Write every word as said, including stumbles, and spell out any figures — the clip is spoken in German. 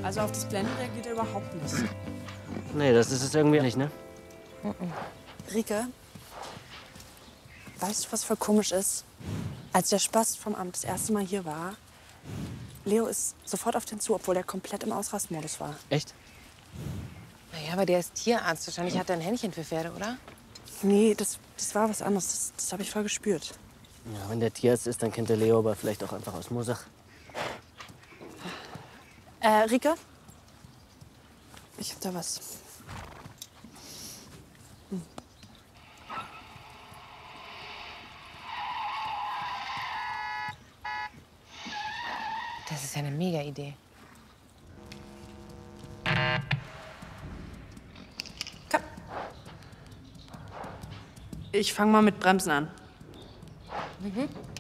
Also auf das Blenden reagiert er überhaupt nicht. Nee, das ist es irgendwie nicht, ne? Rike, weißt du, was voll komisch ist? Als der Spast vom Amt das erste Mal hier war, Leo ist sofort auf den zu, obwohl er komplett im Ausrastmodus war. Echt? Naja, aber der ist Tierarzt. Wahrscheinlich hat er ein Händchen für Pferde, oder? Nee, das, das war was anderes. Das, das habe ich voll gespürt. Ja, wenn der Tierarzt ist, dann kennt der Leo aber vielleicht auch einfach aus Mosach. Äh, Rike? Ich hab da was. Hm. Das ist ja eine mega Idee. Komm. Ich fange mal mit Bremsen an. Mhm.